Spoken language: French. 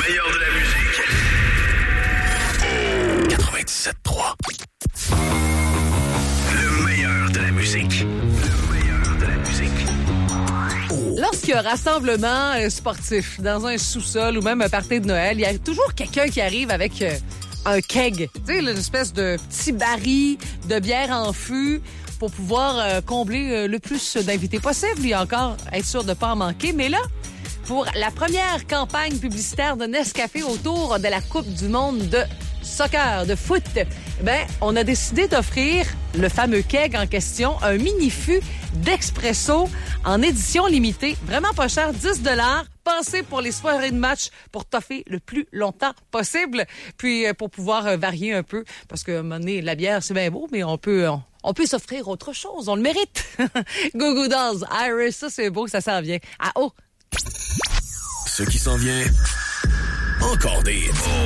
meilleur de la musique. 97.3. Le meilleur de la musique. Le meilleur de la musique. Lorsqu'il y a un rassemblement sportif dans un sous-sol ou même un party de Noël, il y a toujours quelqu'un qui arrive avec un keg. Tu sais, une espèce de petit baril de bière en fût pour pouvoir combler le plus d'invités possible et encore être sûr de ne pas en manquer. Mais là, pour la première campagne publicitaire de Nescafé autour de la Coupe du monde de soccer, de foot, on a décidé d'offrir le fameux keg en question, un mini-fût d'expresso en édition limitée. Vraiment pas cher, 10 $. Pensez pour les soirées de match pour toffer le plus longtemps possible. Puis pour pouvoir varier un peu, parce que à un moment donné, la bière, c'est bien beau, mais on peut s'offrir autre chose. On le mérite. Goo Goo Dolls, Iris, ça c'est beau, ça s'en vient. Ah oh! Ce qui s'en vient, encore des hits.